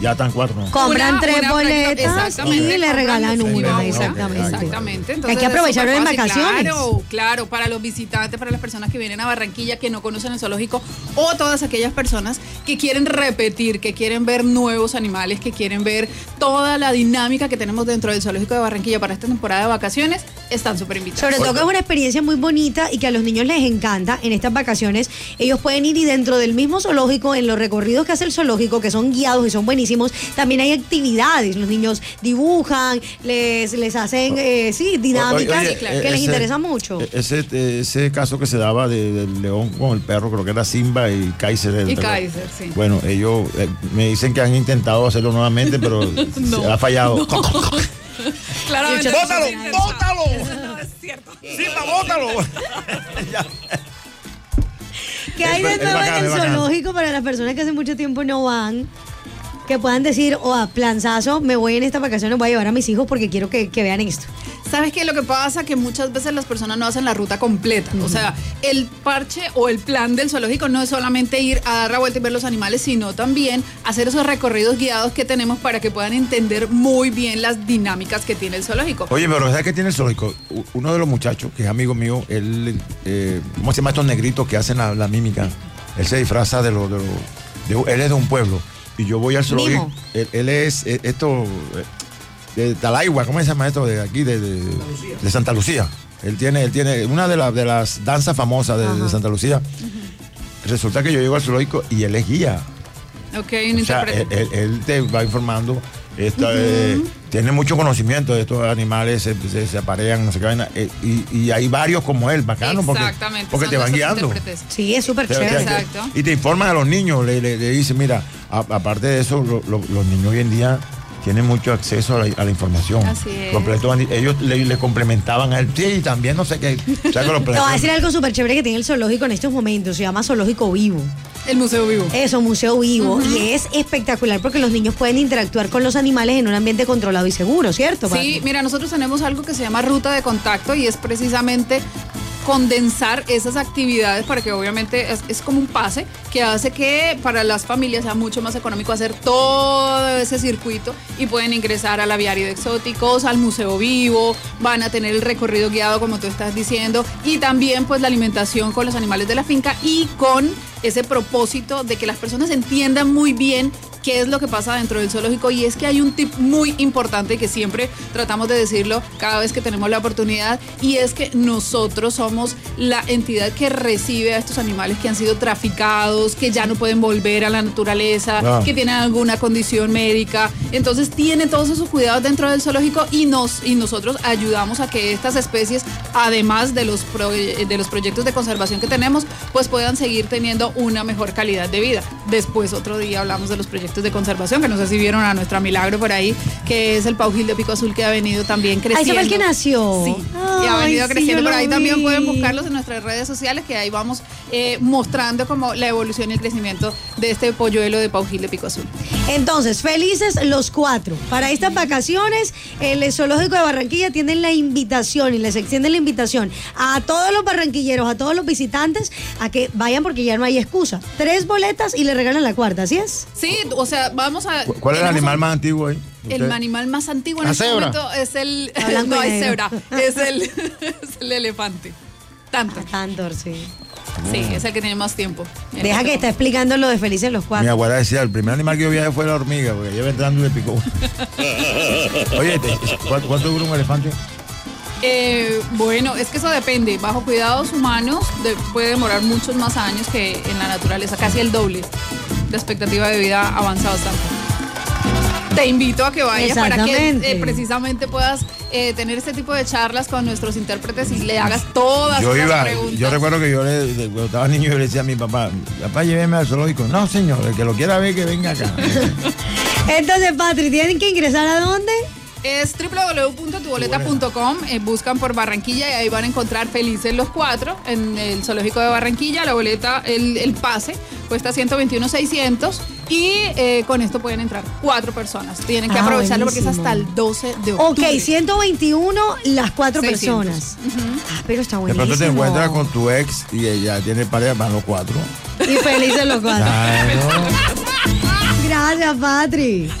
Ya están 4. ¿no? Compran 3 boletas y le regalan una. Exactamente. Entonces, hay que aprovecharlo en vacaciones. Claro, para los visitantes, para las personas que vienen a Barranquilla, que no conocen el zoológico, o todas aquellas personas que quieren repetir, que quieren ver nuevos animales, que quieren ver toda la dinámica que tenemos dentro del zoológico de Barranquilla para esta temporada de vacaciones, están súper invitados. Sobre todo que es una experiencia muy bonita y que a los niños les encanta en estas vacaciones. Ellos pueden ir y dentro del mismo zoológico, en los recorridos que hace el zoológico, que son guiados y son buenísimos, también hay actividades. Los niños dibujan, les hacen dinámicas que les interesa mucho. Ese caso que se daba del león con el perro, creo que era Simba y Kaiser. Kaiser, sí. Bueno, ellos me dicen que han intentado hacerlo nuevamente, pero ha fallado. No. Claramente. ¡Bótalo! No es cierto. ¡Simba, bótalo! ¿Qué hay de nuevo en el zoológico para las personas que hace mucho tiempo no van? Que puedan decir, a planzazo, me voy en esta vacación, voy a llevar a mis hijos porque quiero que vean esto. ¿Sabes qué? Lo que pasa es que muchas veces las personas no hacen la ruta completa. O sea, el parche o el plan del zoológico no es solamente ir a dar la vuelta y ver los animales, sino también hacer esos recorridos guiados que tenemos para que puedan entender muy bien las dinámicas que tiene el zoológico. Oye, pero ¿sabes qué tiene el zoológico? Uno de los muchachos, que es amigo mío, él, ¿cómo se llama estos negritos que hacen la mímica? Él se disfraza él es de un pueblo. Y yo voy al zoológico. Él es de Talaigua, ¿cómo se llama esto? De aquí, de Santa Lucía. Él tiene una de las danzas famosas de Santa Lucía. Resulta que yo llego al zoológico y él es guía. Ok, o sea, él te va informando. Tiene mucho conocimiento de estos animales, se aparean, no sé qué vaina. Y hay varios como él, bacano, porque te van guiando. Sí, es súper chévere. Exacto. Y te informan a los niños, le dicen, mira, aparte de eso, los niños hoy en día tienen mucho acceso a la información. Así es. Ellos le complementaban a él. Sí, también no sé qué. O sea, te voy a decir algo súper chévere que tiene el zoológico en estos momentos. Se llama Zoológico Vivo. El Museo Vivo. Eso, Museo Vivo. Y es espectacular porque los niños pueden interactuar con los animales en un ambiente controlado y seguro, ¿cierto, Pati? Sí, mira, nosotros tenemos algo que se llama ruta de contacto y es precisamente condensar esas actividades para que obviamente es como un pase que hace que para las familias sea mucho más económico hacer todo ese circuito y pueden ingresar al aviario de exóticos, al Museo Vivo, van a tener el recorrido guiado como tú estás diciendo y también pues la alimentación con los animales de la finca y con ese propósito de que las personas entiendan muy bien qué es lo que pasa dentro del zoológico y es que hay un tip muy importante que siempre tratamos de decirlo cada vez que tenemos la oportunidad y es que nosotros somos la entidad que recibe a estos animales que han sido traficados, que ya no pueden volver a la naturaleza, que tienen alguna condición médica, entonces tienen todos esos cuidados dentro del zoológico y nosotros ayudamos a que estas especies, además de los proyectos de conservación que tenemos, pues puedan seguir teniendo una mejor calidad de vida. Después otro día hablamos de los proyectos de conservación, que no sé si vieron a nuestra Milagro por ahí, que es el Paujil de Pico Azul que ha venido también creciendo. Ahí se ve el que nació. Sí, y ha venido creciendo. Por ahí también pueden buscarlos en nuestras redes sociales, que ahí vamos mostrando como la evolución y el crecimiento de este polluelo de Paujil de Pico Azul. Entonces, felices los 4. Para estas vacaciones, el Zoológico de Barranquilla tiene la invitación y les extienden la invitación a todos los barranquilleros, a todos los visitantes, a que vayan porque ya no hay excusa. 3 boletas y le regalan la 4, ¿así es? Sí, o sea, vamos a... ¿Cuál es el animal más antiguo ahí? El animal más antiguo en este momento es el... No hay cebra, es el elefante. Tantor, sí. Sí, es el que tiene más tiempo. Deja que está explicando lo de Felices los 4. Mi abuela decía, el primer animal que yo viajé fue la hormiga, porque lleva entrando y le picó. Oye, ¿cuánto dura un elefante? Bueno, es que eso depende. Bajo cuidados humanos puede demorar muchos más años que en la naturaleza, casi el doble de expectativa de vida avanzada. Te invito a que vayas para que precisamente puedas tener este tipo de charlas con nuestros intérpretes y le hagas todas las preguntas. Yo recuerdo que cuando estaba niño yo le decía a mi papá, lléveme al zoológico. No, señor, el que lo quiera ver que venga acá. Entonces, Patri, ¿tienen que ingresar a dónde? Es www.tuboleta.com, buscan por Barranquilla y ahí van a encontrar Felices los 4 en el Zoológico de Barranquilla. La boleta, el pase, cuesta 121,600 y con esto pueden entrar 4 personas. Tienen que aprovecharlo porque es hasta el 12 de octubre. Ok, 121 las 4 personas. Pero está buenísimo. De pronto te encuentras con tu ex y ella tiene pareja, van los 4. Y felices los 4. Claro. Gracias. Gracias, Patri.